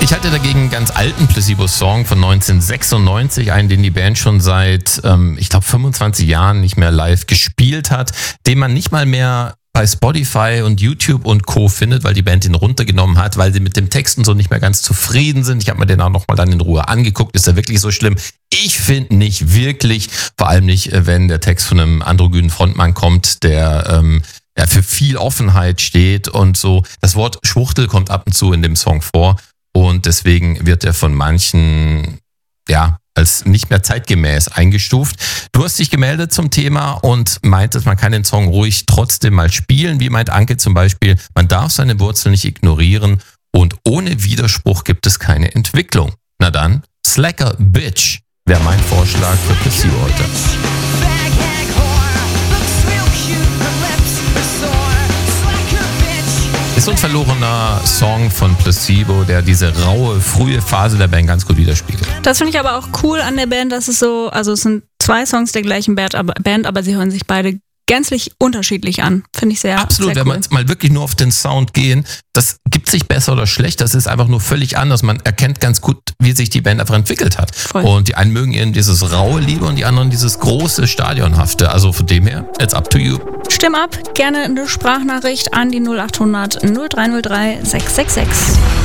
Ich hatte dagegen einen ganz alten Placebo-Song von 1996, einen, den die Band schon seit, ich glaube, 25 Jahren nicht mehr live gespielt hat, den man nicht mal mehr bei Spotify und YouTube und Co. findet, weil die Band ihn runtergenommen hat, weil sie mit dem Text und so nicht mehr ganz zufrieden sind. Ich habe mir den auch nochmal dann in Ruhe angeguckt. Ist er wirklich so schlimm? Ich finde nicht wirklich, vor allem nicht, wenn der Text von einem androgynen Frontmann kommt, der für viel Offenheit steht und so. Das Wort Schwuchtel kommt ab und zu in dem Song vor und deswegen wird er von manchen, als nicht mehr zeitgemäß eingestuft. Du hast dich gemeldet zum Thema und meintest, man kann den Song ruhig trotzdem mal spielen. Wie meint Anke zum Beispiel, man darf seine Wurzeln nicht ignorieren und ohne Widerspruch gibt es keine Entwicklung. Na dann, Slacker Bitch wäre mein Vorschlag für Placebo heute. Ist so ein verlorener Song von Placebo, der diese raue, frühe Phase der Band ganz gut widerspiegelt. Das finde ich aber auch cool an der Band, dass es so, also es sind 2 Songs der gleichen Band, aber sie hören sich beide gänzlich unterschiedlich an. Finde ich sehr Absolut, sehr wenn cool. wir jetzt mal wirklich nur auf den Sound gehen, das gibt sich besser oder schlecht, das ist einfach nur völlig anders. Man erkennt ganz gut, wie sich die Band einfach entwickelt hat. Voll. Und die einen mögen eben dieses raue lieber und die anderen dieses große, stadionhafte. Also von dem her, it's up to you. Stimm ab, gerne eine Sprachnachricht an die 0800 0303 666.